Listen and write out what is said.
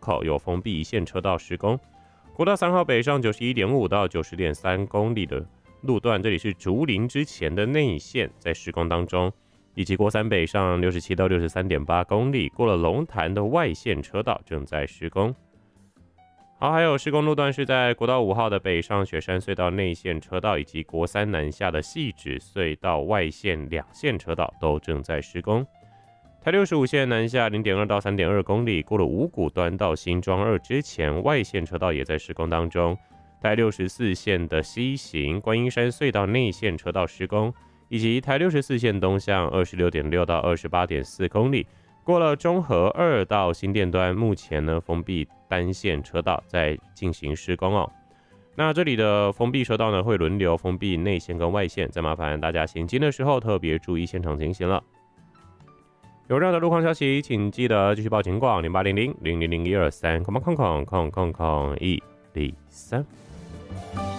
口有封闭一线车道施工。国道3号北上 91.5 到 90.3 公里的路段，这里是竹林之前的内线在施工当中，以及国3北上67到 63.8 公里，过了龙潭的外线车道正在施工。好，还有施工路段是在国道5号的北上雪山隧道内线车道，以及国3南下的汐止隧道外线2线车道都正在施工。台65线南下 0.2 到 3.2 公里，过了五股端到新庄2之前，外线车道也在施工当中。台64线的西行观音山隧道内线车道施工，以及台64线东向 26.6 到 28.4 公里，过了中和2到新店端，目前呢封闭单线车道在进行施工哦。那这里的封闭车道呢会轮流封闭内线跟外线，再麻烦大家行经的时候特别注意现场情形了。有任何的路况消息，请记得继续报警广0800 000123，空103。